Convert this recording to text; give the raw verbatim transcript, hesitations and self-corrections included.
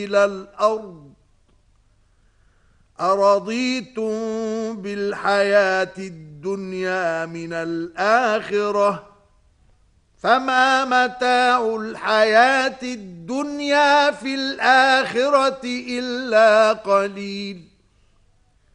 إلى الأرض أرضيتم بالحياة الدنيا من الآخرة فما متاع الحياة الدنيا في الآخرة إلا قليل.